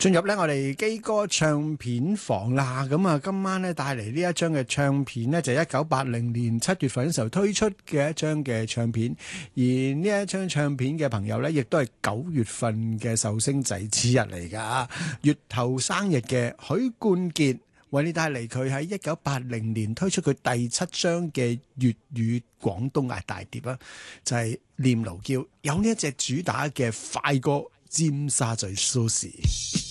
進入咧我哋基歌唱片房啦，咁啊今晚咧帶嚟呢一張嘅唱片呢，就係1980年7月份嘅時候推出嘅一張嘅唱片，而呢一張唱片嘅朋友呢，亦都係9月份嘅壽星仔之一嚟㗎，月頭生日嘅許冠傑，為你帶嚟佢喺1980年推出佢第7張嘅粵語廣東嗌大碟啊，就係、是《念奴嬌》，有呢一隻主打嘅快歌《尖沙咀蘇士》。